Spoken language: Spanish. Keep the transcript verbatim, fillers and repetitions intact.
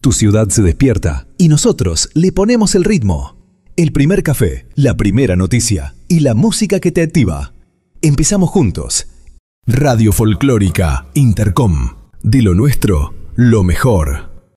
Tu ciudad se despierta y nosotros le ponemos el ritmo. El primer café, la primera noticia y la música que te activa. Empezamos juntos. Radio Folclórica Intercom. De lo nuestro, lo mejor.